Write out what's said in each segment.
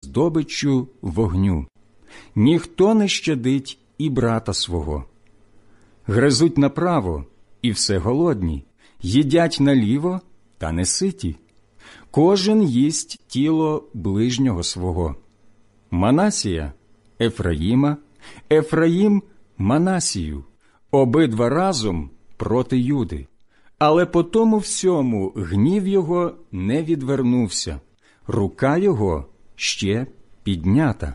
здобиччю вогню. Ніхто не щадить і брата свого. Гризуть направо, і все голодні, їдять наліво, та не ситі. Кожен їсть тіло ближнього свого. Манасія – Ефраїма, Ефраїм – Манасію, обидва разом проти Юди. Але по тому всьому гнів його не відвернувся, рука його ще піднята.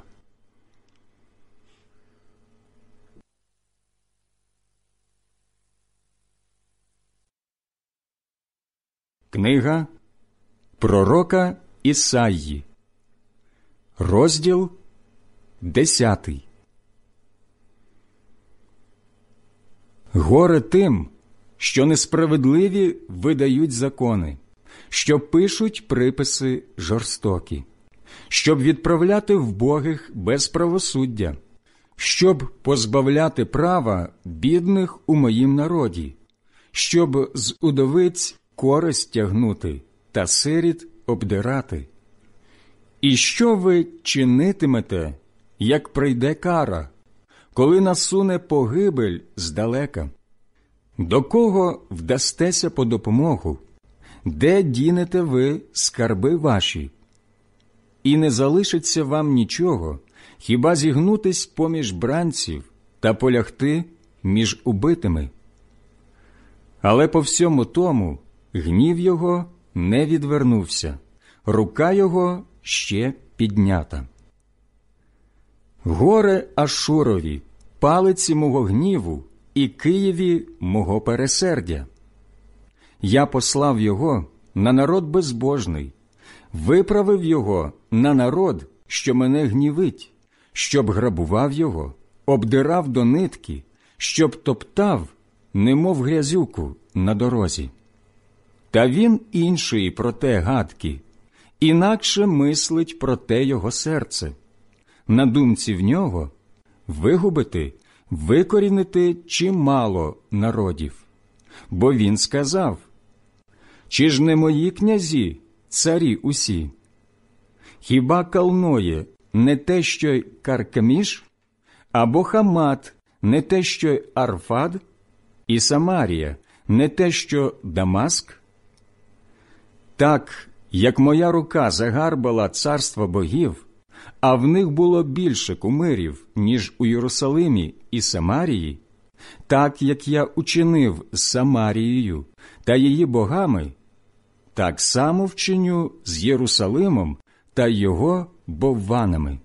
Книга пророка Ісаї, розділ 10. Горе тим, що несправедливі видають закони, що пишуть приписи жорстокі, щоб відправляти вбогих без правосуддя, щоб позбавляти права бідних у моїм народі, щоб з удовиць користь тягнути та сиріт обдирати. І що ви чинитимете, як прийде кара, коли насуне погибель здалека? До кого вдастеся по допомогу? Де дінете ви скарби ваші? І не залишиться вам нічого, хіба зігнутись поміж бранців та полягти між убитими. Але по всьому тому гнів його не відвернувся, рука його ще піднята. Горе Ашурові, палиці мого гніву, і Києві мого пересердя. Я послав його на народ безбожний, виправив його на народ, що мене гнівить, щоб грабував його, обдирав до нитки, щоб топтав, немов грязюку на дорозі. Та він іншої про те гадки, інакше мислить про те його серце. На думці в нього вигубити, викорінити чимало народів. Бо він сказав: чи ж не мої князі, царі усі? Хіба Калноє не те, що й Каркеміш? Або Хамат не те, що й Арфад? І Самарія не те, що Дамаск? Так, як моя рука загарбала царства богів, а в них було більше кумирів, ніж у Єрусалимі і Самарії, так, як я учинив з Самарією та її богами, так само вчиню з Єрусалимом та його бовванами.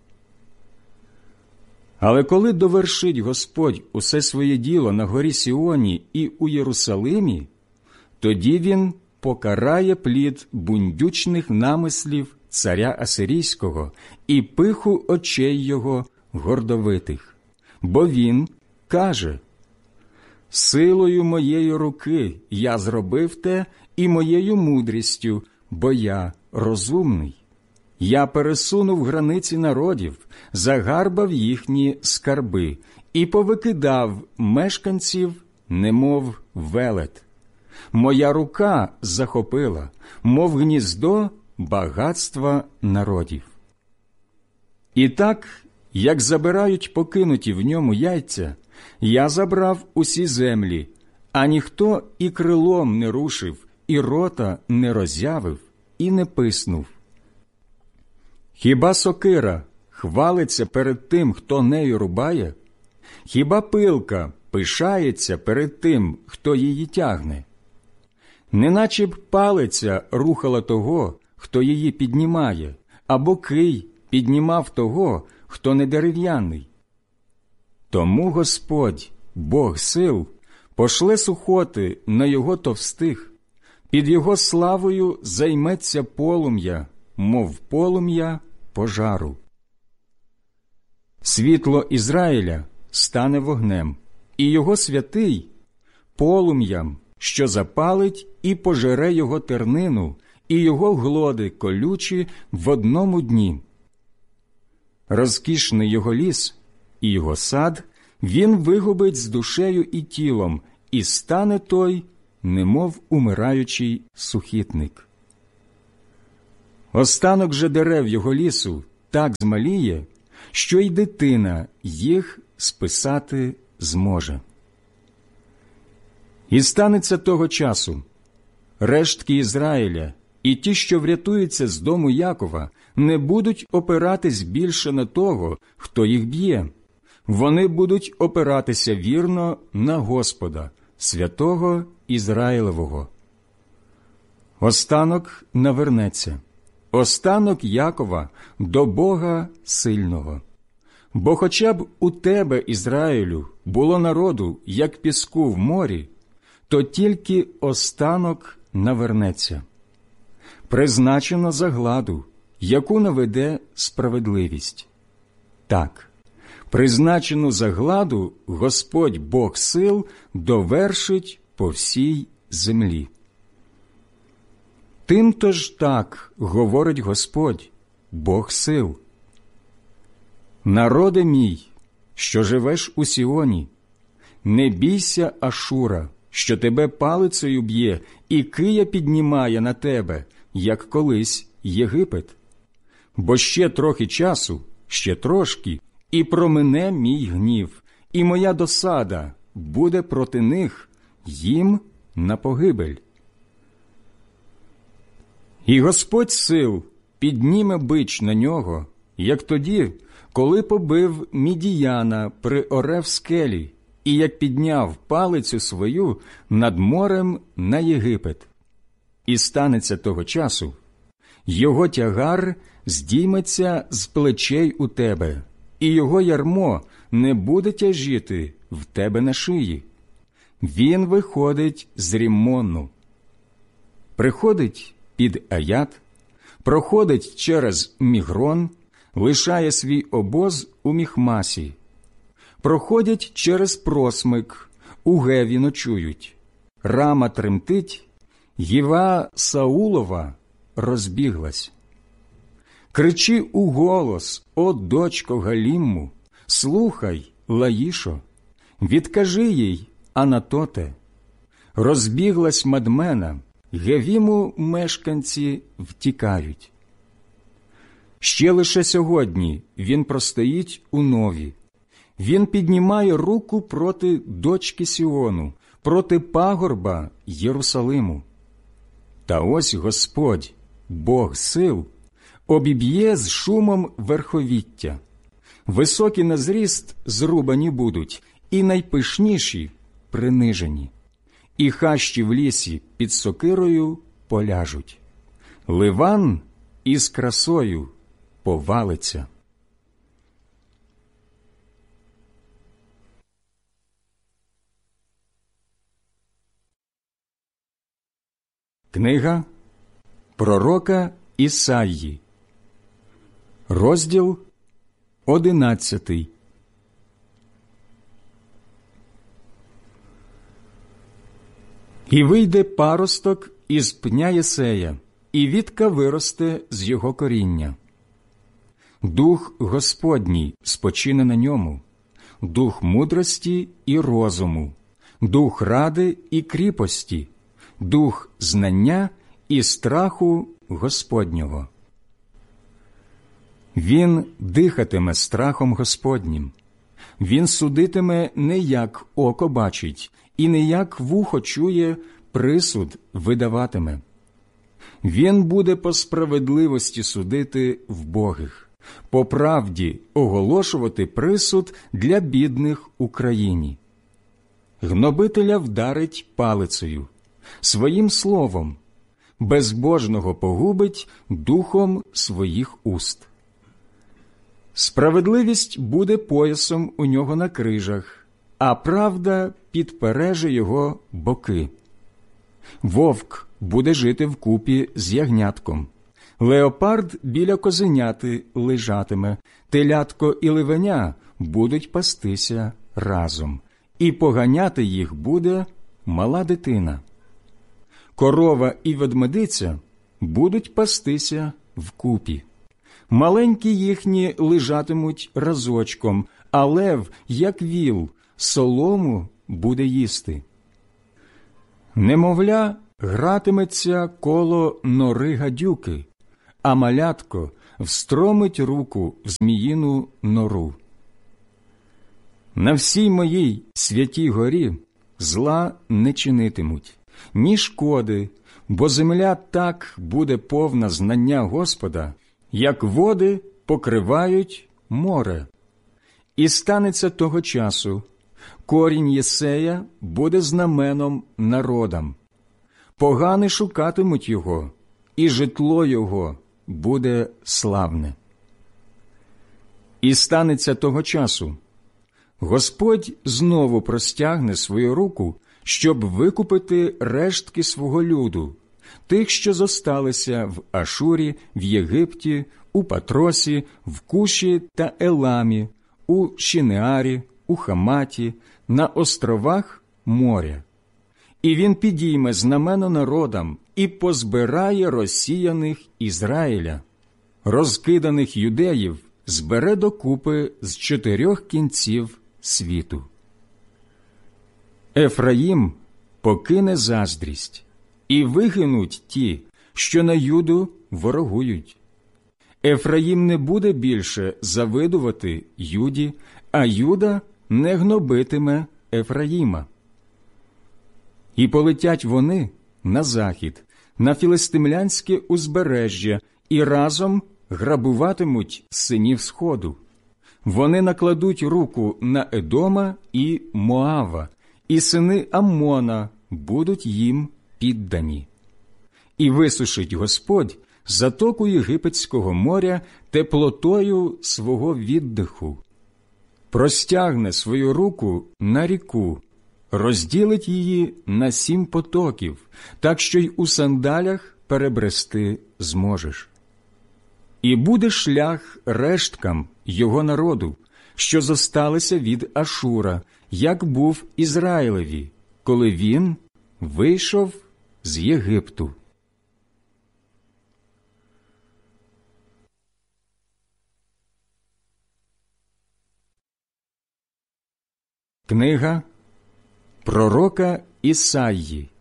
Але коли довершить Господь усе своє діло на горі Сіоні і у Єрусалимі, тоді він покарає плід бундючних намислів царя Асирійського і пиху очей його гордовитих. Бо він каже: «Силою моєї руки я зробив те, і моєю мудрістю, бо я розумний. Я пересунув границі народів, загарбав їхні скарби і повикидав мешканців, немов велет. Моя рука захопила, мов гніздо, багатства народів. І так, як забирають покинуті в ньому яйця, я забрав усі землі, а ніхто і крилом не рушив, і рота не роззявив, і не писнув. Хіба сокира хвалиться перед тим, хто нею рубає? Хіба пилка пишається перед тим, хто її тягне? Неначе б палиця рухала того, хто її піднімає, або кий піднімав того, хто не дерев'яний. Тому Господь, Бог сил, пошле сухоти на його товстих, під його славою займеться полум'я, мов полум'я пожару. Світло Ізраїля стане вогнем, і його святий – полум'ям, що запалить і пожере його тернину, і його глоди колючі в одному дні. Розкішний його ліс і його сад він вигубить з душею і тілом, і стане той, немов умираючий сухітник. Останок же дерев його лісу так змаліє, що й дитина їх списати зможе. І станеться того часу, рештки Ізраїля і ті, що врятуються з дому Якова, не будуть опиратись більше на того, хто їх б'є. Вони будуть опиратися вірно на Господа, святого Ізраїлевого. Останок навернеться, останок Якова до Бога сильного. Бо хоча б у тебе, Ізраїлю, було народу, як піску в морі, то тільки останок навернеться. Призначено загладу, яку наведе справедливість. Так, призначену загладу Господь Бог сил довершить по всій землі. Тим-то ж так говорить Господь, Бог сил. Народе мій, що живеш у Сіоні, не бійся Ашура, що тебе палицею б'є і кия піднімає на тебе, як колись Єгипет. Бо ще трохи часу, ще трошки, і промине мій гнів, і моя досада буде проти них, їм на погибель. І Господь сил підніме бич на нього, як тоді, коли побив Мідіяна при Оре в скелі, і як підняв палицю свою над морем на Єгипет. І станеться того часу, його тягар здійметься з плечей у тебе, і його ярмо не буде тяжіти в тебе на шиї. Він виходить з Ріммону, приходить під Аят, проходить через Мігрон, лишає свій обоз у Міхмасі, проходять через Просмик, у Геві ночують. Рама тремтить, Гіва Саулова розбіглась. Кричи у голос, о дочко Галімму, слухай, Лаїшо, відкажи їй, Анатоте. Розбіглась Мадмена, Гевіму мешканці втікають. Ще лише сьогодні він простоїть у Нові. Він піднімає руку проти дочки Сіону, проти пагорба Єрусалиму. Та ось Господь, Бог сил, обіб'є з шумом верховіття. Високі на зріст зрубані будуть, і найпишніші принижені. І хащі в лісі під сокирою поляжуть. Ливан із красою повалиться. Книга пророка Ісаї, розділ 11. І вийде паросток із пня Єсея, і вітка виросте з його коріння. Дух Господній спочине на ньому, дух мудрості і розуму, дух ради і кріпості, дух знання і страху Господнього. Він дихатиме страхом Господнім. Він судитиме не як око бачить, і не як вухо чує, присуд видаватиме. Він буде по справедливості судити вбогих, по правді оголошувати присуд для бідних у країні. Гнобителя вдарить палицею, своїм словом, безбожного погубить духом своїх уст. Справедливість буде поясом у нього на крижах, а правда підпереже його боки. Вовк буде жити вкупі з ягнятком, леопард біля козеняти лежатиме, телятко і ливеня будуть пастися разом, і поганяти їх буде мала дитина. Корова і ведмедиця будуть пастися вкупі. Маленькі їхні лежатимуть разочком, а лев, як віл, солому буде їсти. Немовля гратиметься коло нори гадюки, а малятко встромить руку в зміїну нору. На всій моїй святій горі зла не чинитимуть, ні шкоди, бо земля так буде повна знання Господа, як води покривають море. І станеться того часу, корінь Єсея буде знаменом народам. Погани шукатимуть його, і житло його буде славне. І станеться того часу, Господь знову простягне свою руку, щоб викупити рештки свого люду, тих, що зосталися в Ашурі, в Єгипті, у Патросі, в Куші та Еламі, у Шинеарі, у Хаматі, на островах моря. І він підійме знамено народам і позбирає розсіяних Ізраїля. Розкиданих юдеїв збере докупи з 4 кінців світу. Ефраїм покине заздрість, і вигинуть ті, що на Юду ворогують. Ефраїм не буде більше завидувати Юді, а Юда не гнобитиме Ефраїма. І полетять вони на захід, на філистимлянське узбережжя, і разом грабуватимуть синів Сходу. Вони накладуть руку на Едома і Моава, і сини Аммона будуть їм піддані. І висушить Господь затоку Єгипетського моря теплотою свого віддиху. Простягне свою руку на ріку, розділить її на 7 потоків, так що й у сандалях перебрести зможеш. І буде шлях решткам його народу, що зосталися від Ашура, як був Ізраїлеві, коли він вийшов з Єгипту. Книга пророка Ісаї,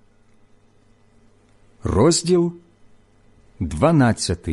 розділ 12.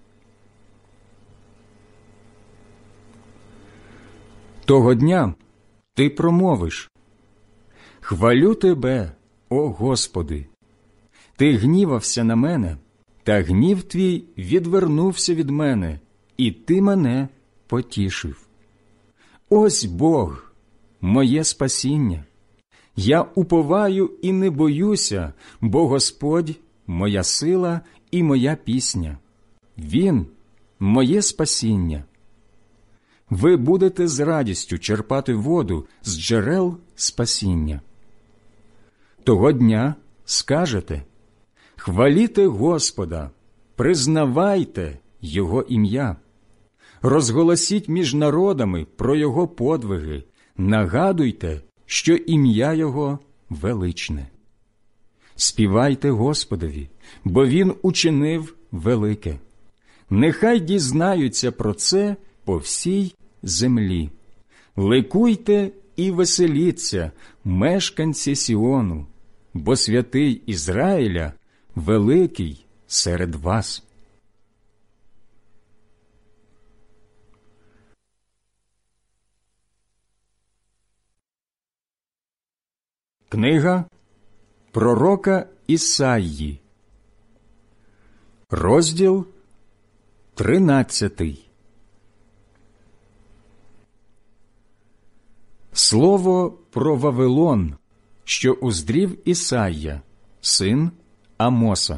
Того дня ти промовиш: «Хвалю тебе, о Господи! Ти гнівався на мене, та гнів твій відвернувся від мене, і ти мене потішив. Ось Бог, моє спасіння. Я уповаю і не боюся, бо Господь – моя сила і моя пісня. Він – моє спасіння. Ви будете з радістю черпати воду з джерел спасіння. Того дня скажете: хваліте Господа, признавайте Його ім'я. Розголосіть між народами про Його подвиги, нагадуйте, що ім'я Його величне. Співайте Господові, бо Він учинив велике. Нехай дізнаються про це по всій землі. Ликуйте і веселіться, мешканці Сіону, бо святий Ізраїля великий серед вас. Книга пророка Ісаї, розділ 13. Слово про Вавилон, що уздрів Ісайя, син Амоса.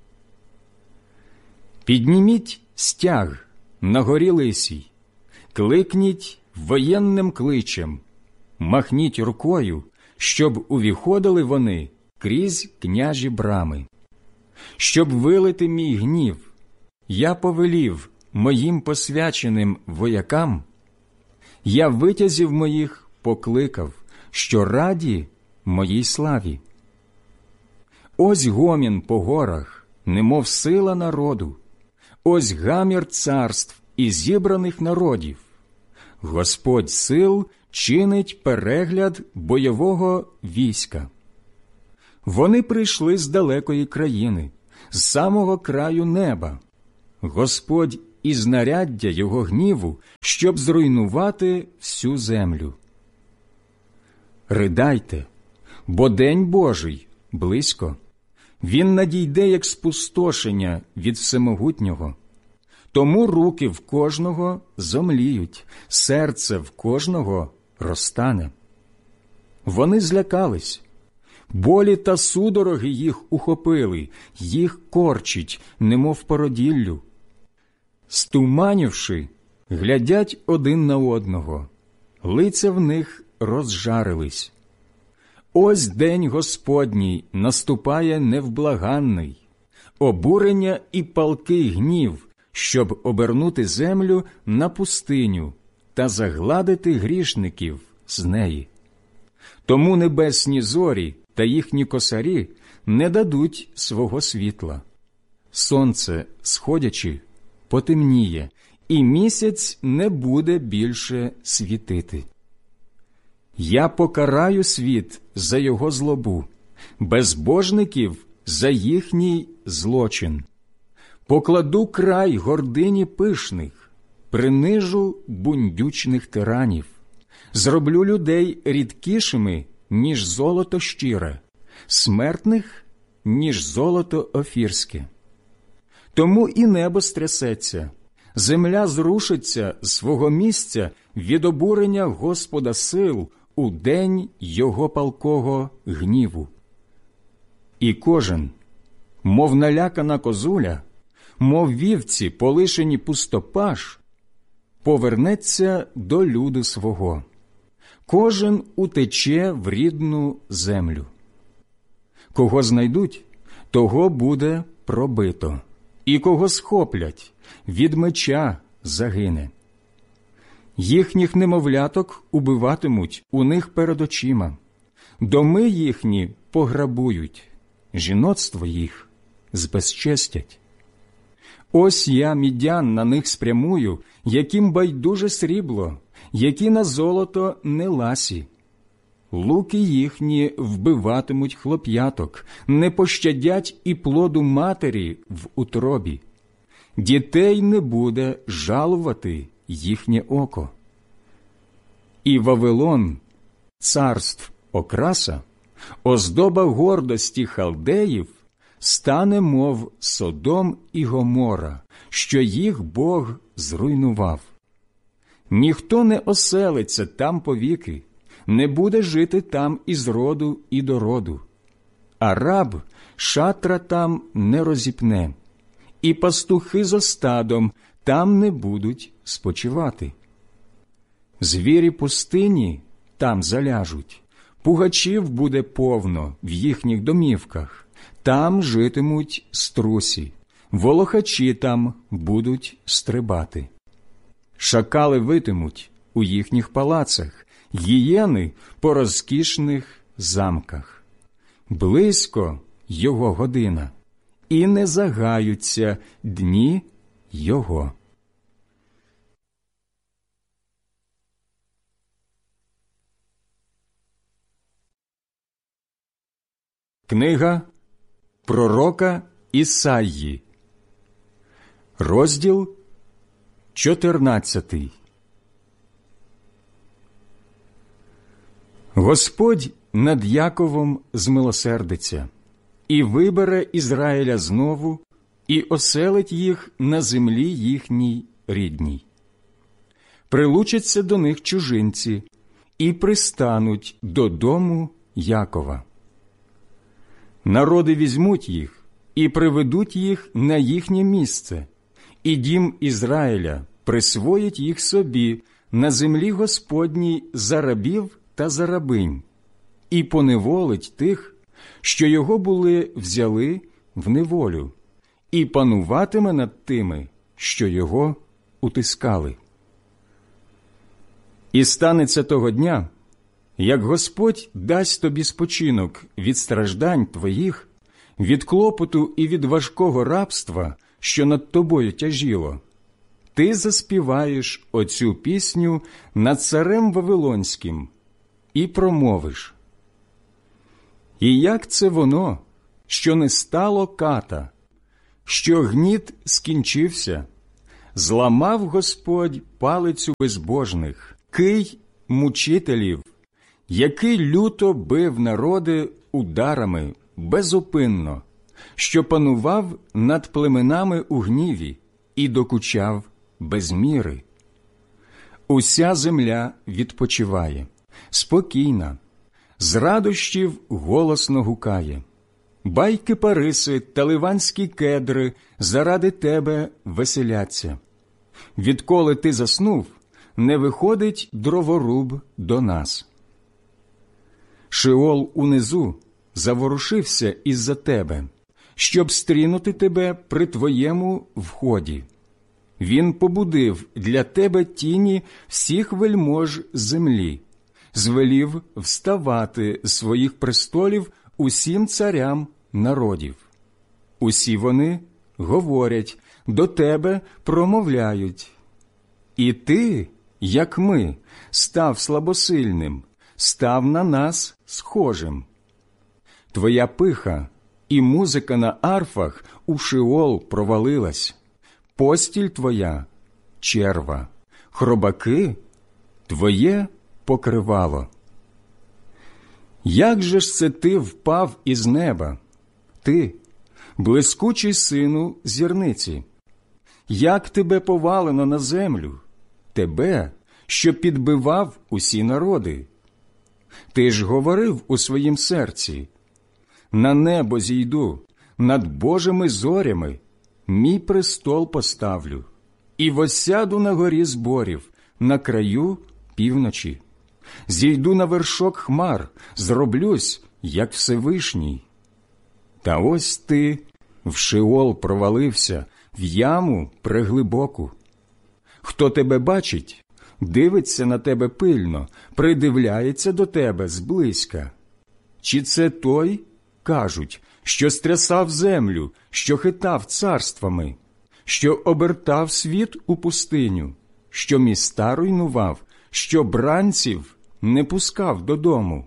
Підніміть стяг на горі Лисій, кликніть воєнним кличем, махніть рукою, щоб увіходили вони крізь княжі брами. Щоб вилити мій гнів, я повелів моїм посвяченим воякам, я витязів моїх покликав, що раді моїй славі. Ось гомін по горах, немов сила народу, ось гамір царств і зібраних народів. Господь сил чинить перегляд бойового війська. Вони прийшли з далекої країни, з самого краю неба. Господь і знаряддя його гніву, щоб зруйнувати всю землю. Ридайте, бо день Божий близько. Він надійде, як спустошення від Всемогутнього. Тому руки в кожного зомліють, серце в кожного розтане. Вони злякались. Болі та судороги їх ухопили, їх корчить, немов породіллю. Стуманівши, глядять один на одного, лиця в них розжарились. Ось день Господній наступає невблаганний, обурення і палкий гнів, щоб обернути землю на пустиню та загладити грішників з неї. Тому небесні зорі та їхні косарі не дадуть свого світла. Сонце, сходячи, потемніє, і місяць не буде більше світити. Я покараю світ за його злобу, безбожників за їхній злочин. Покладу край гордині пишних, принижу бундючних тиранів. Зроблю людей рідкішими, ніж золото щире, смертних, ніж золото офірське. Тому і небо стрясеться, земля зрушиться з свого місця від обурення Господа сил у день його палкого гніву. І кожен, мов налякана козуля, мов вівці, полишені пустопаш, повернеться до люду свого. Кожен утече в рідну землю. Кого знайдуть, того буде пробито, і кого схоплять, від меча загине. Їхніх немовляток убиватимуть у них перед очима, доми їхні пограбують, жіноцтво їх збезчестять. Ось я мідян на них спрямую, яким байдуже срібло, які на золото не ласі. Луки їхні вбиватимуть хлоп'яток, не пощадять і плоду матері в утробі. Дітей не буде жалувати їхнє око. І Вавилон, царств окраса, оздоба гордості халдеїв, стане, мов Содом і Гомора, що їх Бог зруйнував. Ніхто не оселиться там повіки, не буде жити там із роду і до роду. А раб шатра там не розіпне, і пастухи зо стадом там не будуть спочивати. Звірі пустині там заляжуть, пугачів буде повно в їхніх домівках, там житимуть струсі, волохачі там будуть стрибати. Шакали витимуть у їхніх палацах, гієни по розкішних замках. Близько його година, і не загаються дні його. Книга пророка Ісаї, розділ 14. Господь над Яковом змилосердиться, і вибере Ізраїля знову, і оселить їх на землі їхній рідній. Прилучаться до них чужинці, і пристануть додому Якова. Народи візьмуть їх і приведуть їх на їхнє місце, і дім Ізраїля присвоїть їх собі на землі Господній за рабів та за рабинь, і поневолить тих, що його були взяли в неволю, і пануватиме над тими, що його утискали. І станеться того дня, як Господь дасть тобі спочинок від страждань твоїх, від клопоту і від важкого рабства, що над тобою тяжіло, ти заспіваєш оцю пісню над царем Вавилонським і промовиш: «І як це воно, що не стало ката, що гніт скінчився, Зламав Господь палицю безбожних, кий мучителів, який люто бив народи ударами безупинно, що панував над племенами у гніві і докучав без міри. Уся земля відпочиває, спокійна, з радощів голосно гукає. Байки париси та ливанські кедри заради тебе веселяться. Відколи ти заснув, не виходить дроворуб до нас. Шеол унизу заворушився із-за тебе, щоб стрінути тебе при твоєму вході. Він побудив для тебе тіні всіх вельмож землі, звелів вставати з своїх престолів усім царям народів. Усі вони говорять, до тебе промовляють. І ти, як ми, став слабосильним, став на нас схожим. Твоя пиха і музика на арфах у Шеол провалилась. Постіль твоя – черва, хробаки – твоє покривало. Як же ж це ти впав із неба, ти, блискучий сину зірниці? Як тебе повалено на землю, тебе, що підбивав усі народи? Ти ж говорив у своїм серці: на небо зійду, над Божими зорями мій престол поставлю, і восяду на горі зборів, на краю півночі. Зійду на вершок хмар, зроблюсь, як Всевишній. Та ось ти в Шеол провалився, в яму преглибоку. Хто тебе бачить, дивиться на тебе пильно, придивляється до тебе зблизька. Чи це той, кажуть, що стрясав землю, що хитав царствами, що обертав світ у пустиню, що міста руйнував, що бранців не пускав додому?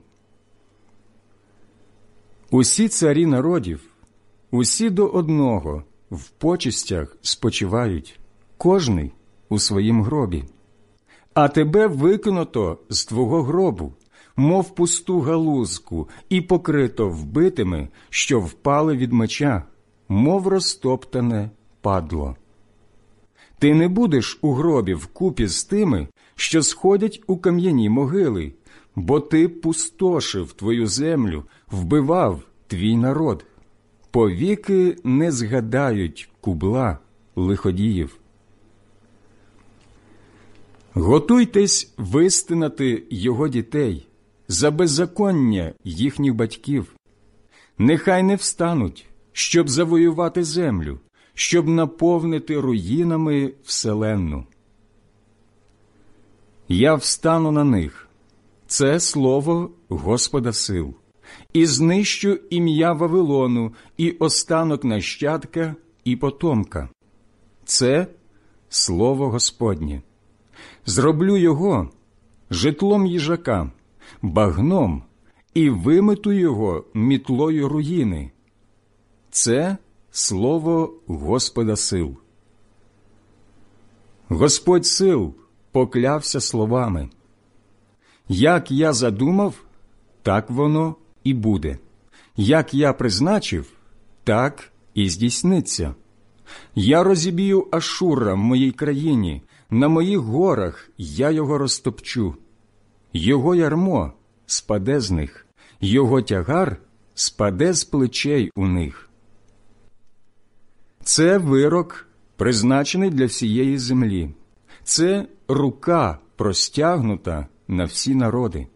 Усі царі народів, усі до одного, в почестях спочивають, кожний у своїм гробі. А тебе викинуто з твого гробу, мов пусту галузку, і покрито вбитими, що впали від меча, мов розтоптане падло. Ти не будеш у гробі вкупі з тими, що сходять у кам'яні могили, бо ти пустошив твою землю, вбивав твій народ. Повіки не згадають кубла лиходіїв. Готуйтесь вистинати його дітей за беззаконня їхніх батьків. Нехай не встануть, щоб завоювати землю, щоб наповнити руїнами вселенну. Я встану на них, це слово Господа сил, і знищу ім'я Вавилону, і останок нащадка, і потомка. Це слово Господнє. Зроблю його житлом їжака, багном, і вимету його мітлою руїни. Це слово Господа сил. Господь сил поклявся словами: як я задумав, так воно і буде. Як я призначив, так і здійсниться. Я розіб'ю Ашура в моїй країні, на моїх горах я його розтопчу. Його ярмо спаде з них, його тягар спаде з плечей у них. Це вирок, призначений для всієї землі. Це рука простягнута на всі народи.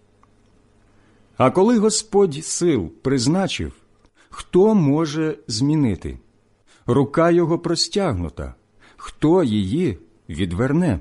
А коли Господь сил призначив, хто може змінити? Рука його простягнута, хто її відверне?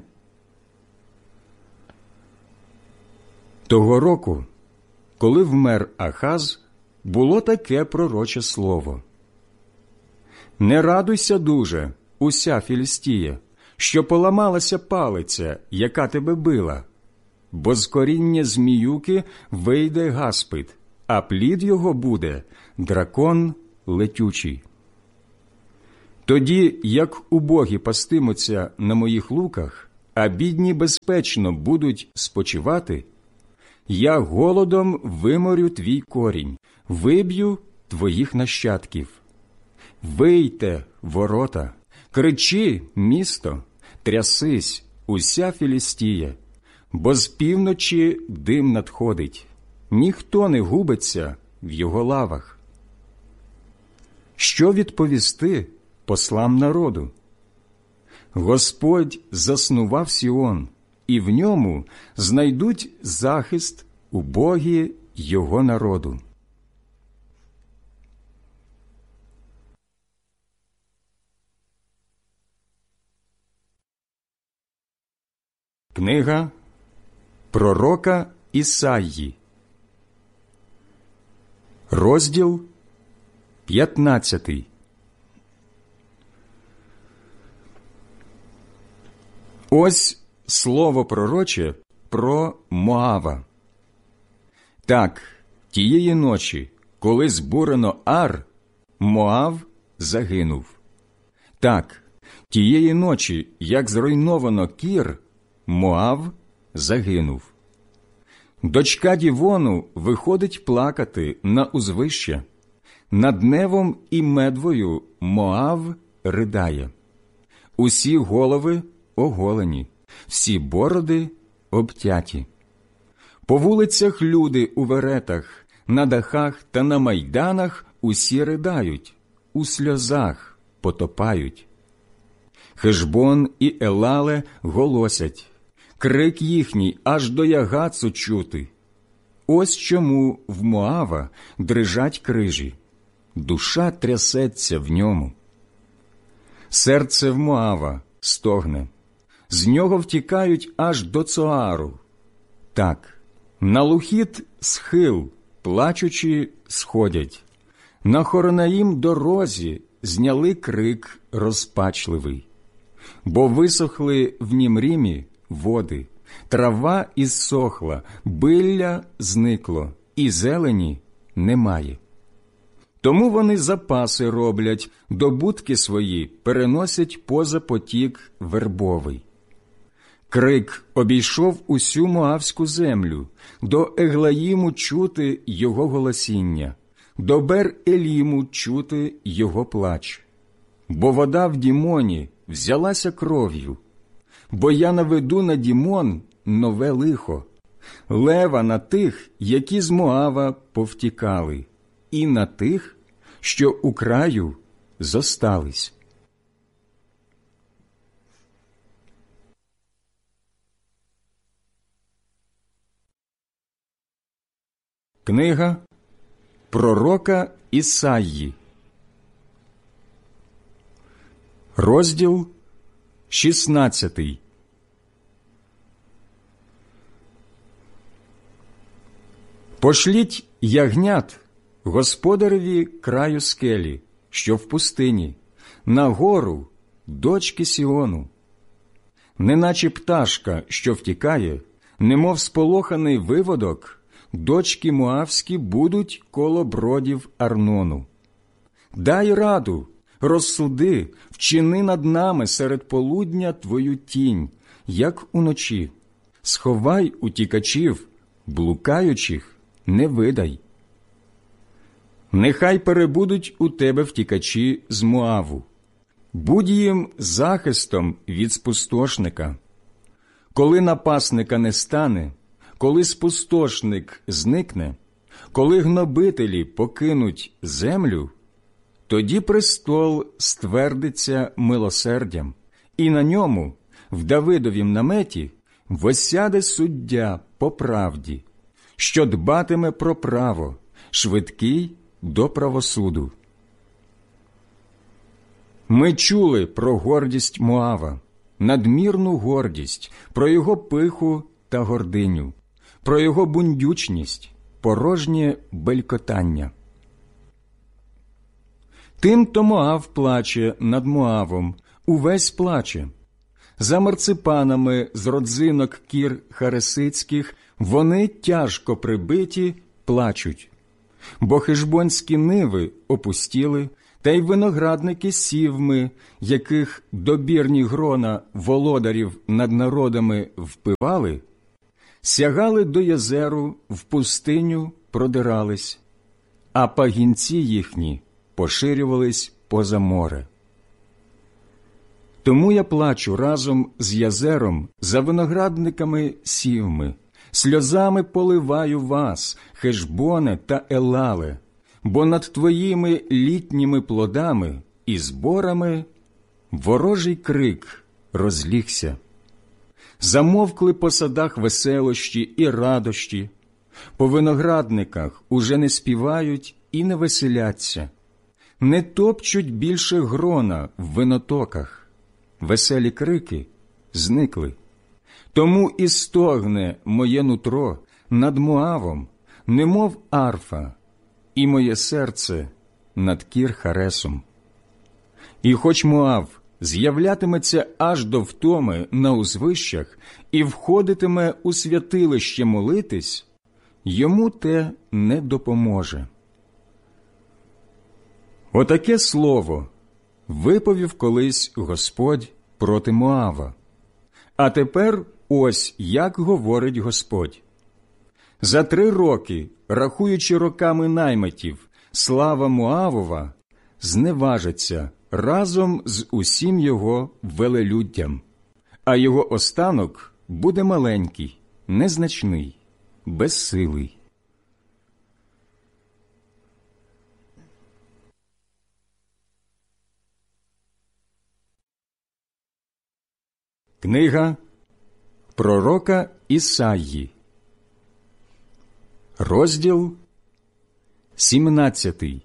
Того року, коли вмер Ахаз, було таке пророче слово: «Не радуйся дуже, уся Філістія, що поламалася палиця, яка тебе била, бо з коріння зміюки вийде гаспид, а плід його буде дракон летючий». Тоді, як убогі пастимуться на моїх луках, а бідні безпечно будуть спочивати, я голодом виморю твій корінь, виб'ю твоїх нащадків. Вийте, ворота, кричи, місто, трясись, уся Філістія, бо з півночі дим надходить, ніхто не губиться в його лавах. Що відповісти послам народу? Господь заснував Сіон, і в ньому знайдуть захист убогі його народу. Книга пророка Ісаї, розділ 15. Ось слово пророче про Моава. Так, тієї ночі, коли збурено Ар, Моав загинув. Так, тієї ночі, як зруйновано Кір, Моав загинув. Дочка Дівону виходить плакати на узвище. Над Невом і Медвою Моав ридає. Усі голови оголені, всі бороди обтяті. По вулицях люди у веретах, на дахах та на майданах усі riдають, у сльозах потопають. Хешбон і Елале голосять, крик їхній аж до Ягацу чути. Ось чому в Моава дрижать крижі, душа трясеться в ньому. Серце в Моава стогне, з нього втікають аж до Цоару. Так, на Лухіт схил, плачучи, сходять. На Хоронаїм дорозі зняли крик розпачливий. Бо висохли в Німрімі води, трава ізсохла, билля зникло, і зелені немає. Тому вони запаси роблять, добутки свої переносять поза потік вербовий. Крик обійшов усю Моавську землю, до Еглаїму чути його голосіння, до Бер-Еліму чути його плач. Бо вода в Дімоні взялася кров'ю, бо я наведу на Дімон нове лихо, лева на тих, які з Моава повтікали, і на тих, що у краю зостались. Книга пророка Ісаї, розділ 16. Пошліть ягнят господареві краю скелі, що в пустині, на гору дочки Сіону. Неначе пташка, що втікає, немов сполоханий виводок, дочки Моавські будуть коло бродів Арнону. Дай раду, розсуди, вчини над нами серед полудня твою тінь, як уночі. Сховай утікачів, блукаючих не видай. Нехай перебудуть у тебе втікачі з Моаву. Будь їм захистом від спустошника. Коли напасника не стане, коли спустошник зникне, коли гнобителі покинуть землю, тоді престол ствердиться милосердям, і на ньому, в Давидовім наметі, восяде суддя по правді, що дбатиме про право, швидкий до правосуду. Ми чули про гордість Моава, надмірну гордість, про його пиху та гординю, про його бундючність, порожнє белькотання. Тим-то Моав плаче над Моавом, увесь плаче. За марципанами з родзинок кір харесицьких вони тяжко прибиті плачуть. Бо хешбонські ниви опустіли, та й виноградники Сівми, яких добірні грона володарів над народами впивали, сягали до Єзеру, в пустиню продирались, а пагінці їхні поширювались поза море. Тому я плачу разом з Єзером за виноградниками Сівми, сльозами поливаю вас, Хешбоне та Елале, бо над твоїми літніми плодами і зборами ворожий крик розлігся. Замовкли по садах веселощі і радощі, по виноградниках уже не співають і не веселяться, не топчуть більше грона в винотоках, веселі крики зникли. Тому і стогне моє нутро над Моавом, немов арфа, і моє серце над Кір-Харесом. І хоч Моав з'являтиметься аж до втоми на узвищах і входитиме у святилище молитись, йому те не допоможе. Отаке слово виповів колись Господь проти Моава. А тепер ось як говорить Господь. За 3 роки, рахуючи роками наймитів, слава Моавова зневажиться разом з усім його велелюддям, а його останок буде маленький, незначний, безсилий. Книга пророка Ісаї, розділ 17.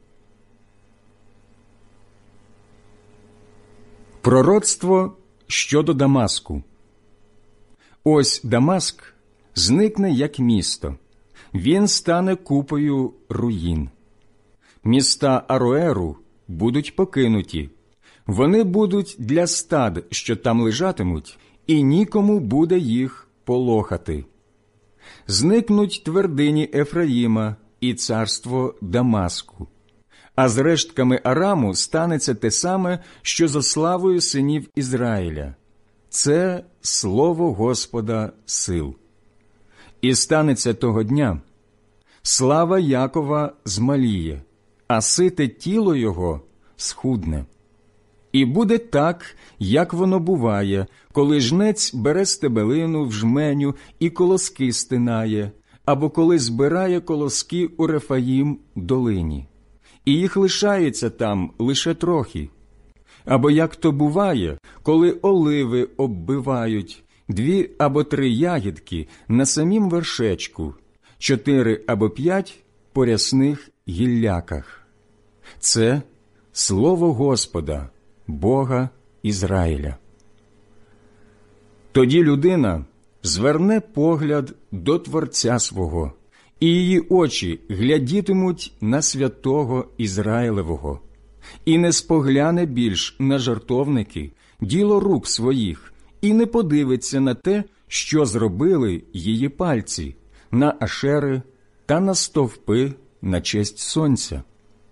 Пророцтво щодо Дамаску. Ось Дамаск зникне як місто, він стане купою руїн. Міста Ароеру будуть покинуті, вони будуть для стад, що там лежатимуть, і нікому буде їх полохати. Зникнуть твердині Ефраїма і царство Дамаску. А з рештками Араму станеться те саме, що за славою синів Ізраїля. Це слово Господа сил. І станеться того дня, слава Якова змаліє, а сите тіло його схудне. І буде так, як воно буває, коли жнець бере стебелину в жменю і колоски стинає, або коли збирає колоски у Рефаїм долині, і їх лишається там лише трохи. Або як то буває, коли оливи оббивають 2 або 3 ягідки на самім вершечку, 4 або 5 по рясних гілляках. Це слово Господа, Бога Ізраїля. Тоді людина зверне погляд до Творця свого, і її очі глядітимуть на святого Ізраїлевого, і не спогляне більш на жертовники, діло рук своїх, і не подивиться на те, що зробили її пальці, на ашери та на стовпи на честь сонця.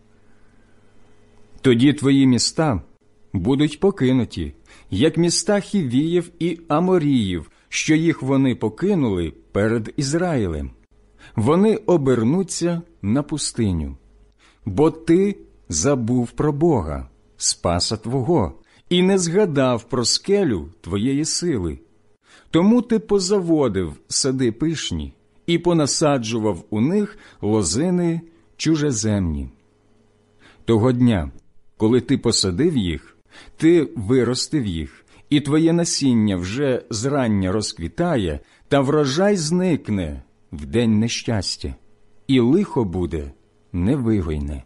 Тоді твої міста будуть покинуті, як міста Хівіїв і Аморіїв, що їх вони покинули перед Ізраїлем. Вони обернуться на пустиню. Бо ти забув про Бога, Спаса твого, і не згадав про скелю твоєї сили. Тому ти позаводив сади пишні і понасаджував у них лозини чужеземні. Того дня, коли ти посадив їх, ти виростив їх, і твоє насіння вже зрання розквітає, та врожай зникне в день нещастя, і лихо буде невигойне.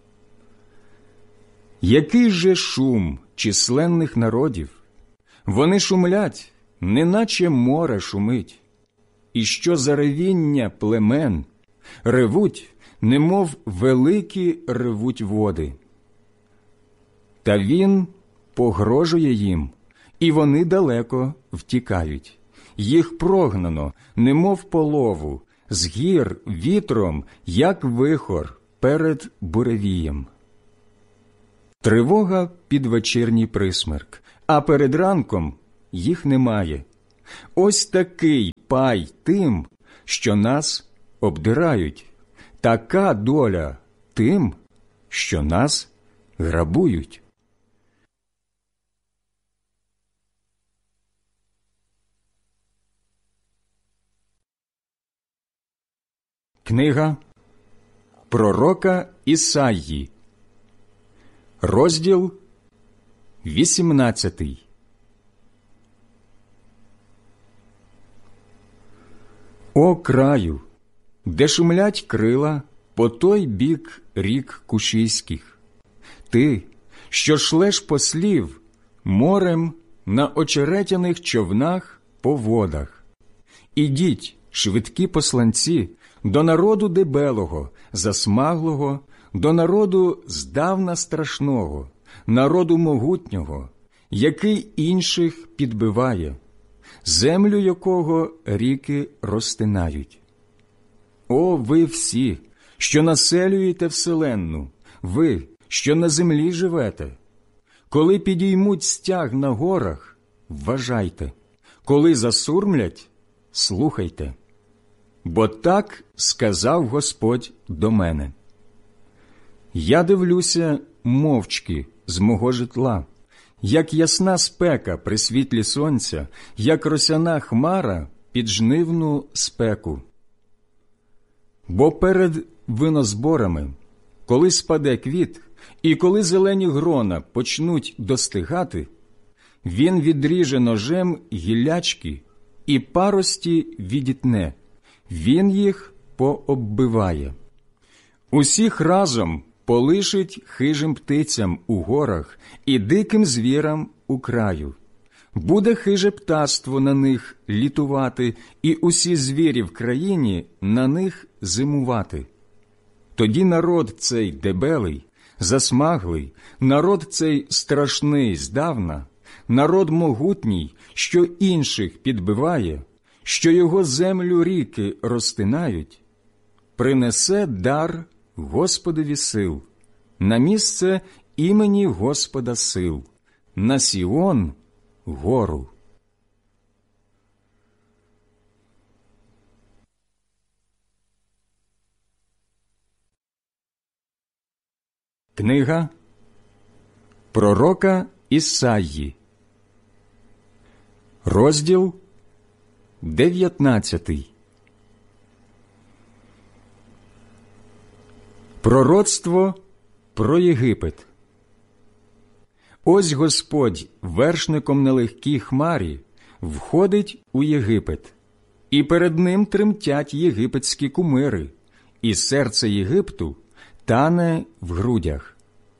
Який же шум численних народів! Вони шумлять, неначе море шумить. І що за ревіння племен! Ревуть, немов великі ревуть води. Та він погрожує їм, і вони далеко втікають. Їх прогнано, немов полову, з гір вітром, як вихор перед буревієм. Тривога під вечірній присмерк, а перед ранком їх немає. Ось такий пай тим, що нас обдирають, така доля тим, що нас грабують. Книга пророка Ісаї, розділ 18. О краю, де шумлять крила по той бік рік Кушійських, ти, що шлеш послів морем на очеретяних човнах по водах. Ідіть, швидкі посланці, до народу дебелого, засмаглого, до народу здавна страшного, народу могутнього, який інших підбиває, землю якого ріки розтинають. О, ви всі, що населюєте вселенну, ви, що на землі живете, коли підіймуть стяг на горах, вважайте, коли засурмлять, слухайте. Бо так сказав Господь до мене. Я дивлюся мовчки з мого житла, як ясна спека при світлі сонця, як росяна хмара під жнивну спеку. Бо перед винозборами, коли спаде квіт, і коли зелені грона почнуть достигати, він відріже ножем гіллячки і парості відітне, він їх пооббиває. Усіх разом полишить хижим птицям у горах і диким звірам у краю. Буде хиже птаство на них літувати, і усі звірі в країні на них зимувати. Тоді народ цей дебелий, засмаглий, народ цей страшний здавна, народ могутній, що інших підбиває, що його землю ріки розтинають, принесе дар Господові сил, на місце імені Господа сил, на Сіон гору. Книга пророка Ісаї, розділ 19. Пророцтво про Єгипет. Ось Господь вершником на легкій хмарі входить у Єгипет, і перед ним тремтять єгипетські кумири, і серце Єгипту тане в грудях.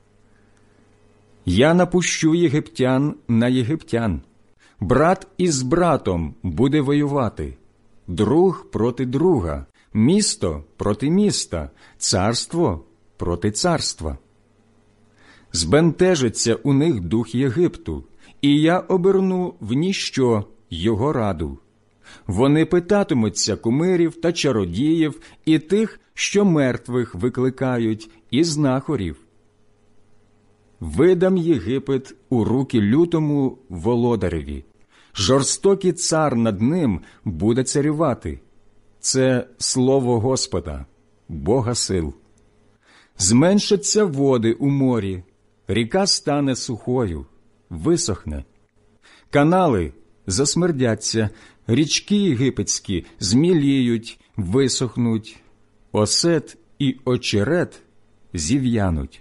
Я напущу єгиптян на єгиптян, брат із братом буде воювати, друг проти друга, місто проти міста, царство проти царства. Збентежиться у них дух Єгипту, і я оберну в ніщо його раду. Вони питатимуться кумирів та чародіїв і тих, що мертвих викликають, і знахорів. Видам Єгипет у руки лютому володареві. Жорстокий цар над ним буде царювати. Це слово Господа, Бога сил. Зменшаться води у морі, ріка стане сухою, висохне. Канали засмердяться, річки єгипетські зміліють, висохнуть, осет і очерет зів'януть.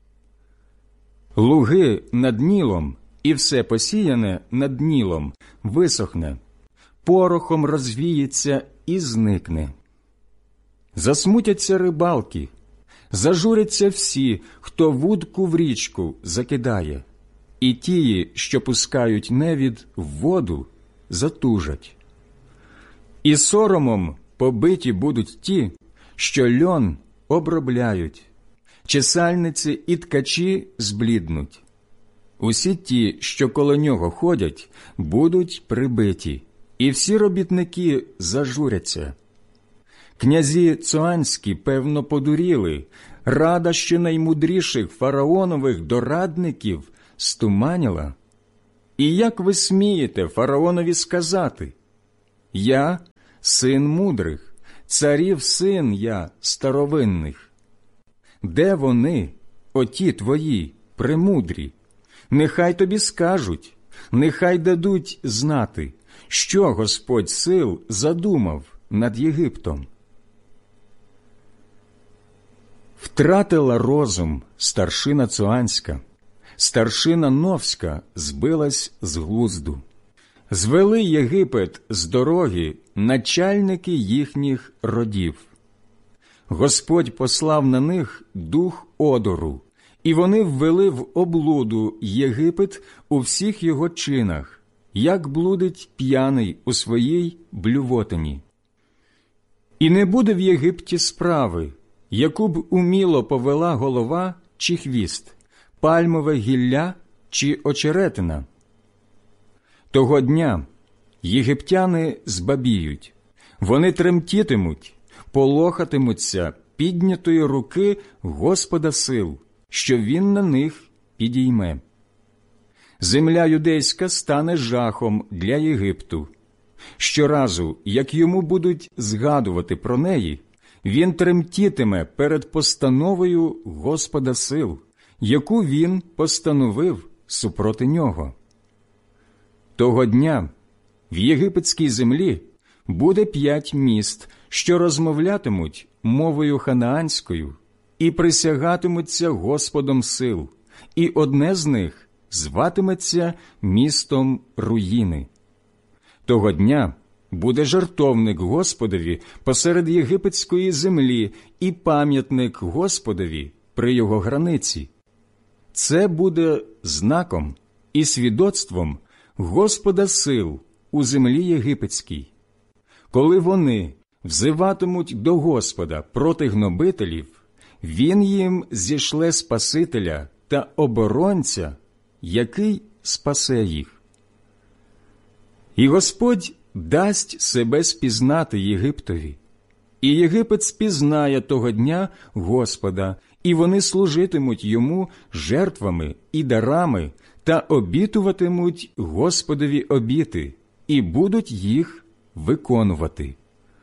Луги над Нілом і все посіяне над Нілом висохне, порохом розвіється і зникне. Засмутяться рибалки, зажуряться всі, хто вудку в річку закидає, і тії, що пускають невід в воду, затужать. І соромом побиті будуть ті, що льон обробляють, чесальниці і ткачі збліднуть. Усі ті, що коло нього ходять, будуть прибиті, і всі робітники зажуряться. Князі цоанські, певно, подуріли, рада щонаймудріших фараонових дорадників стуманіла? І як ви смієте фараонові сказати: «Я – син мудрих, царів син я старовинних»? Де вони, оті твої, премудрі? Нехай тобі скажуть, нехай дадуть знати, що Господь сил задумав над Єгиптом. Втратила розум старшина Цоанська, старшина Новська збилась з глузду. Звели Єгипет з дороги начальники їхніх родів. Господь послав на них дух одору, і вони ввели в облуду Єгипет у всіх його чинах, як блудить п'яний у своїй блювотині. І не буде в Єгипті справи, яку б уміло повела голова чи хвіст, пальмове гілля чи очеретина. Того дня єгиптяни збабіють, вони тремтітимуть, полохатимуться піднятої руки Господа сил, що Він на них підійме. Земля юдейська стане жахом для Єгипту. Щоразу, як йому будуть згадувати про неї, він тремтітиме перед постановою Господа сил, яку він постановив супроти нього. Того дня в єгипетській землі буде 5 міст, що розмовлятимуть мовою ханаанською і присягатимуться Господом сил, і одне з них зватиметься містом руїни. Того дня буде жертовник Господові посеред єгипетської землі і пам'ятник Господові при його границі. Це буде знаком і свідоцтвом Господа сил у землі єгипетській. Коли вони взиватимуть до Господа проти гнобителів, Він їм зішле Спасителя та оборонця, який спасе їх. І Господь дасть себе спізнати Єгиптові, і Єгипет спізнає того дня Господа, і вони служитимуть йому жертвами і дарами та обітуватимуть Господові обіти, і будуть їх виконувати.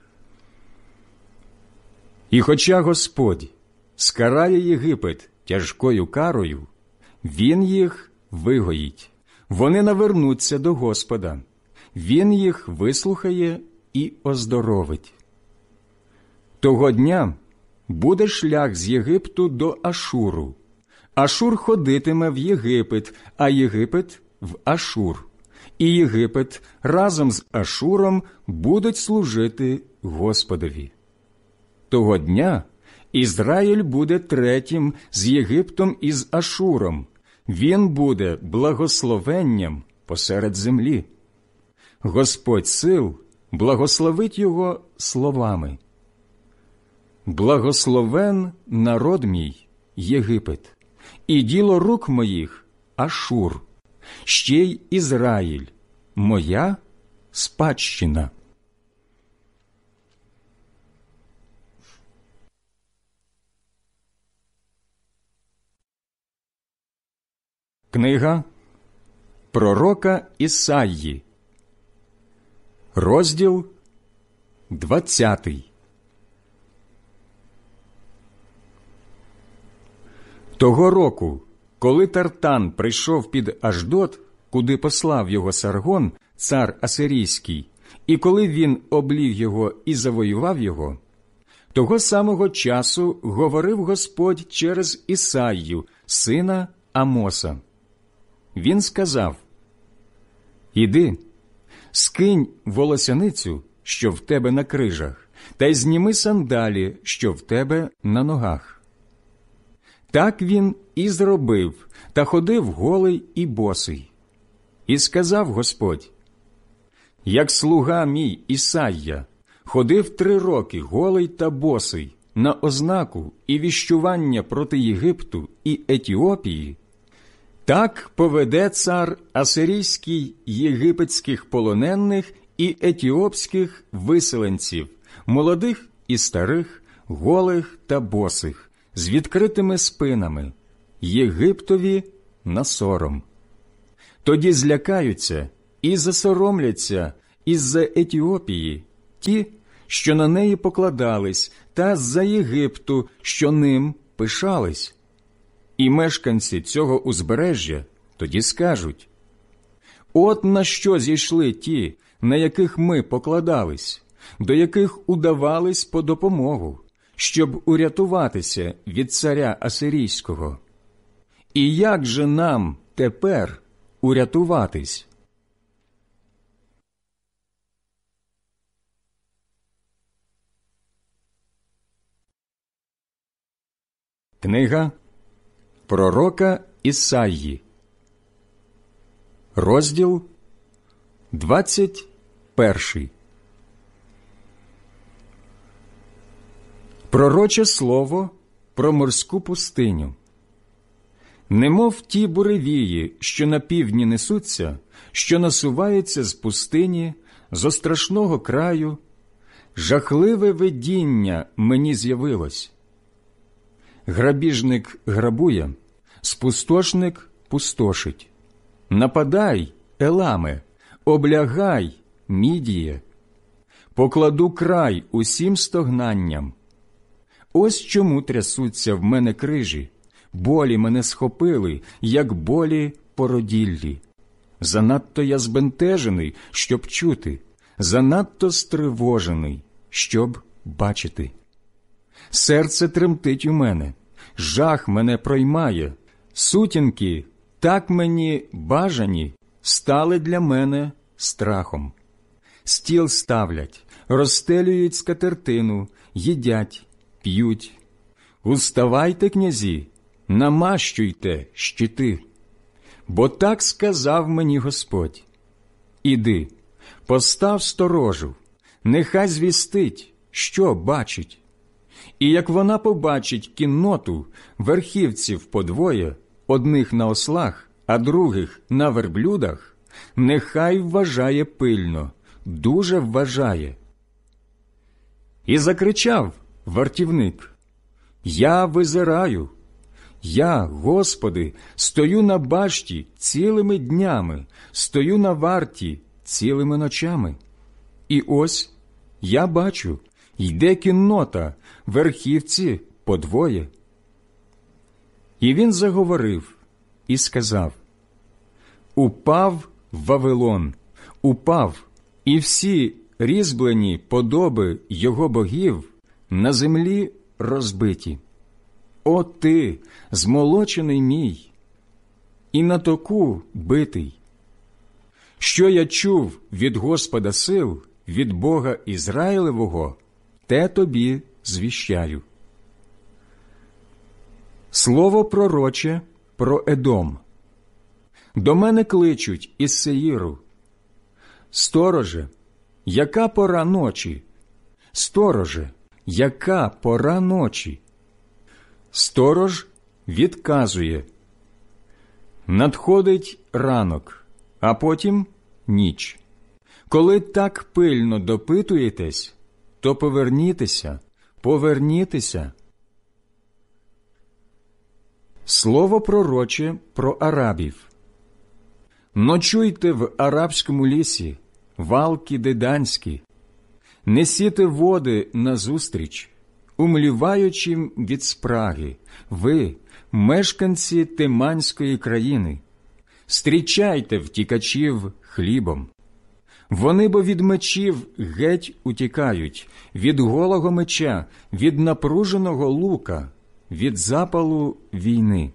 І хоча Господь скарає Єгипет тяжкою карою, Він їх вигоїть, вони навернуться до Господа, Він їх вислухає і оздоровить. Того дня буде шлях з Єгипту до Ашуру. Ашур ходитиме в Єгипет, а Єгипет – в Ашур. І Єгипет разом з Ашуром будуть служити Господові. Того дня Ізраїль буде третім з Єгиптом і з Ашуром. Він буде благословенням посеред землі. Господь сил благословить його словами: «Благословен народ мій Єгипет, і діло рук моїх Ашур, ще й Ізраїль, моя спадщина». Книга пророка Ісаї, розділ 20. Того року, коли Тартан прийшов під Ашдод, куди послав його Саргон, цар Асирійський, і коли він обліг його і завоював його, того самого часу говорив Господь через Ісаїю, сина Амоса. Він сказав: «Іди, скинь волосяницю, що в тебе на крижах, та й зніми сандалі, що в тебе на ногах». Так він і зробив, та ходив голий і босий. І сказав Господь: «Як слуга мій Ісайя ходив 3 роки голий та босий на ознаку і віщування проти Єгипту і Етіопії, так поведе цар асирійський єгипетських полонених і етіопських виселенців, молодих і старих, голих та босих, з відкритими спинами, Єгиптові на сором. Тоді злякаються і засоромляться із-за Етіопії ті, що на неї покладались, та з-за Єгипту, що ним пишались. І мешканці цього узбережжя тоді скажуть: от на що зійшли ті, на яких ми покладались, до яких удавались по допомогу, щоб урятуватися від царя Асирійського. І як же нам тепер урятуватись? Книга пророка Ісаї, розділ 21. Пророче слово про морську пустиню. Немов ті буревії, що на півдні несуться, що насуваються з пустині, зо страшного краю, жахливе видіння мені з'явилось. Грабіжник грабує, спустошник пустошить. Нападай, Еламе, облягай, Мідіє. Покладу край усім стогнанням. Ось чому трясуться в мене крижі, болі мене схопили, як болі породіллі. Занадто я збентежений, щоб чути, занадто стривожений, щоб бачити. Серце тремтить у мене, жах мене проймає, сутінки, так мені бажані, стали для мене страхом. Стіл ставлять, розстелюють скатертину, їдять, п'ють. Уставайте, князі, намащуйте щити. Бо так сказав мені Господь: іди, постав сторожу, нехай звістить, що бачить. І як вона побачить кінноту, верхівців подвоє, одних на ослах, а других на верблюдах, нехай вважає пильно, дуже вважає. І закричав вартівник: я визираю, я, Господи, стою на башті цілими днями, стою на варті цілими ночами. І ось я бачу, йде кіннота, верхівці подвоє. І він заговорив і сказав: упав Вавилон, упав, і всі різьблені подоби його богів на землі розбиті. О ти, змолочений мій, і на току битий! Що я чув від Господа сил, від Бога Ізраїлевого, те тобі звіщаю. Слово пророче про Едом. До мене кличуть із Сеїру: стороже, яка пора ночі? Стороже, яка пора ночі? Сторож відказує: надходить ранок, а потім ніч. Коли так пильно допитуєтесь, то повернітеся, повернітеся. Слово пророче про арабів. Ночуйте в арабському лісі, валки деданські, несіте води назустріч, умліваючим від спраги, ви, мешканці Теманської країни, стрічайте втікачів хлібом. Вони бо від мечів геть утікають, від голого меча, від напруженого лука, від запалу війни.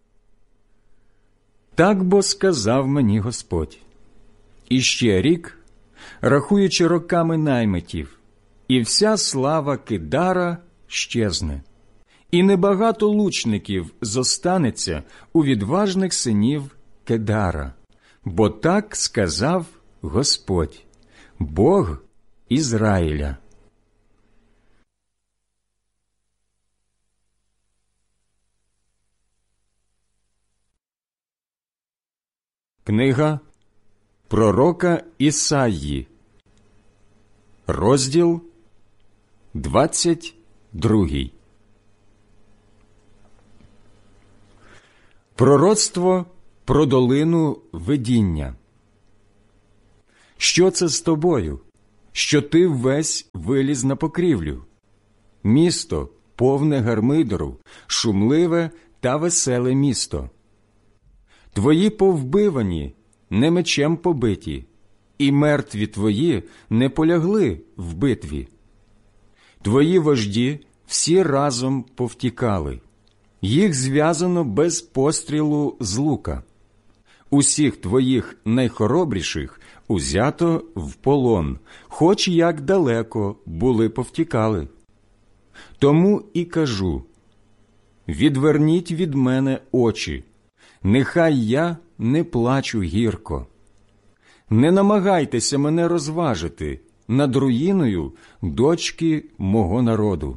Так бо сказав мені Господь: іще рік, рахуючи роками наймитів, і вся слава Кидара щезне, і небагато лучників зостанеться у відважних синів Кедара, бо так сказав Господь, Бог Ізраїля. Книга пророка Ісаї, розділ 22. Пророцтво про долину видіння. Що це з тобою, що ти весь виліз на покрівлю? Місто, повне гармидеру, шумливе та веселе місто. Твої повбивані, не мечем побиті, і мертві твої не полягли в битві. Твої вожді всі разом повтікали, їх зв'язано без пострілу з лука. Усіх твоїх найхоробріших узято в полон, хоч як далеко були повтікали. Тому і кажу: відверніть від мене очі, нехай я не плачу гірко. Не намагайтеся мене розважити над руїною дочки мого народу.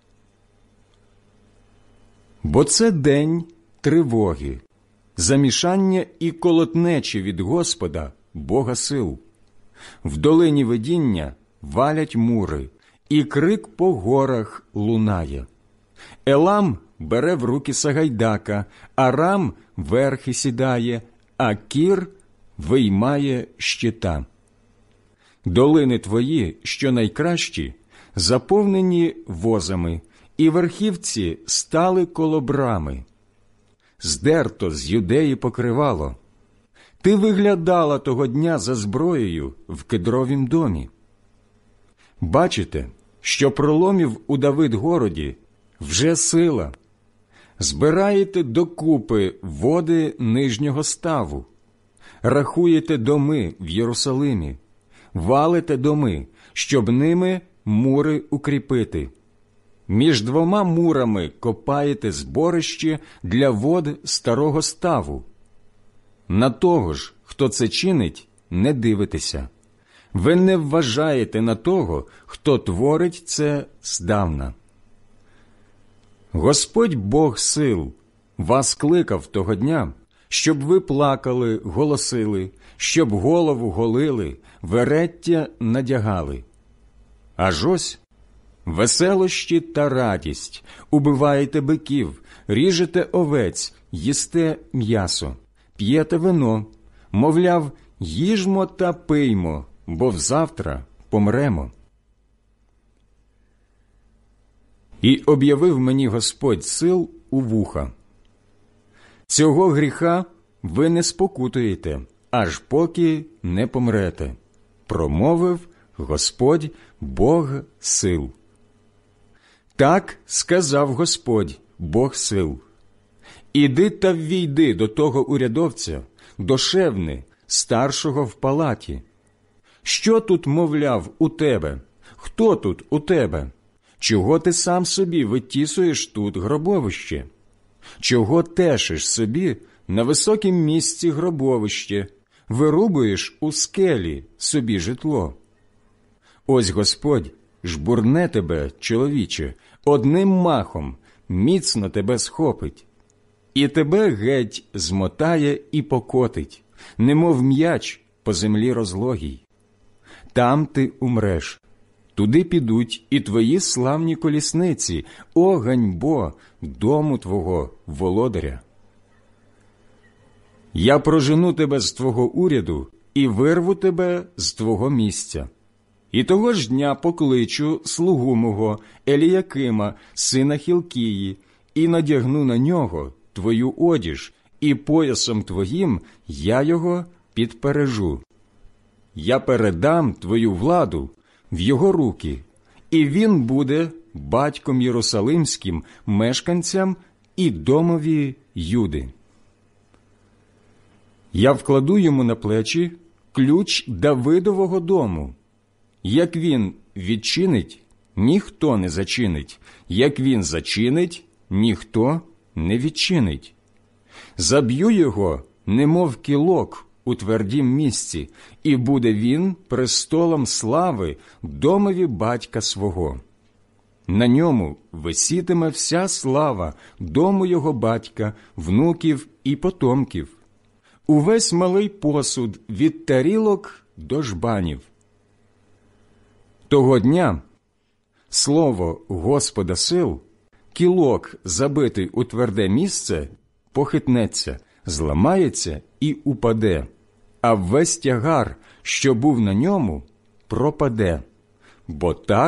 Бо це день тривоги, замішання і колотнечі від Господа, Бога сил. В долині видіння валять мури, і крик по горах лунає. Елам бере в руки Сагайдака, Арам верхи сідає, а Кір виймає щита. Долини твої, що найкращі, заповнені возами, і верхівці стали коло брами. Здерто з Юдеї покривало. Ти виглядала того дня за зброєю в Кедровім домі. Бачите, що проломів у Давид-городі вже сила. Збираєте докупи води нижнього ставу, рахуєте доми в Єрусалимі, валите доми, щоб ними мури укріпити. Між двома мурами копаєте зборище для вод старого ставу. На того ж, хто це чинить, не дивитеся. Ви не вважаєте на того, хто творить це здавна. Господь Бог сил вас кликав того дня, щоб ви плакали, голосили, щоб голову голили, вереття надягали. Аж ось веселощі та радість, убиваєте биків, ріжете овець, їсте м'ясо, п'єте вино, мовляв, їжмо та пиймо, бо взавтра помремо. І об'явив мені Господь сил у вуха: цього гріха ви не спокутуєте, аж поки не помрете, промовив Господь Бог сил. Так сказав Господь Бог сил: іди та ввійди до того урядовця, до Шевни, старшого в палаті. Що тут, мовляв, у тебе? Хто тут у тебе? Чого ти сам собі витісуєш тут гробовище? Чого тешиш собі на високім місці гробовище, вирубуєш у скелі собі житло? Ось Господь жбурне тебе, чоловіче, одним махом, міцно тебе схопить, і тебе геть змотає і покотить, немов м'яч по землі розлогій. Там ти умреш, туди підуть і твої славні колісниці, о ганьбо дому твого володаря. Я прожену тебе з твого уряду і вирву тебе з твого місця. І того ж дня покличу слугу мого Еліякима, сина Хілкії, і надягну на нього твою одіж, і поясом твоїм я його підпережу. Я передам твою владу в його руки, і він буде батьком єрусалимським мешканцям і домові Юди. Я вкладу йому на плечі ключ Давидового дому. Як він відчинить, ніхто не зачинить, як він зачинить, ніхто не відчинить. Заб'ю його, немов кілок, у твердім місці, і буде він престолом слави домові батька свого. На ньому висітиме вся слава дому його батька, внуків і потомків, увесь малий посуд від тарілок до жбанів. Того дня слово Господа сил, кілок, забитий у тверде місце, похитнеться, зламається і упаде, а весь тягар, що був на ньому, пропаде. Бо так